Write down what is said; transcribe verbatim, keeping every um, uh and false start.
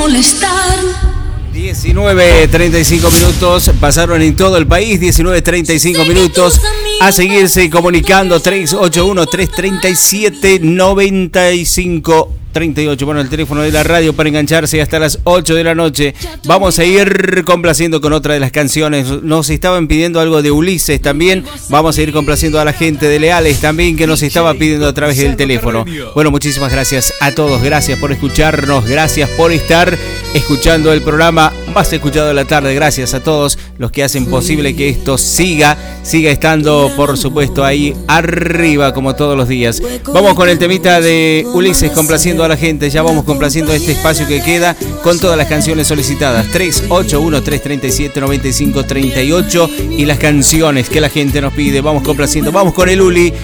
molestar. diecinueve treinta y cinco minutos pasaron en todo el país, diecinueve treinta y cinco minutos. A seguirse comunicando tres ocho uno, tres tres siete, nueve cinco treinta y ocho. Bueno, el teléfono de la radio para engancharse hasta las ocho de la noche. Vamos a ir complaciendo con otra de las canciones. Nos estaban pidiendo algo de Ulises también. Vamos a ir complaciendo a la gente de Leales también, que nos estaba pidiendo a través del teléfono. Bueno, muchísimas gracias a todos. Gracias por escucharnos. Gracias por estar escuchando el programa más escuchado de la tarde. Gracias a todos los que hacen posible que esto siga, siga estando, por supuesto, ahí arriba como todos los días. Vamos con el temita de Ulises, complaciendo a la gente. Ya vamos complaciendo este espacio que queda con todas las canciones solicitadas. tres ocho uno, tres tres siete, nueve cinco treinta y ocho y las canciones que la gente nos pide. Vamos complaciendo. Vamos con el Uli.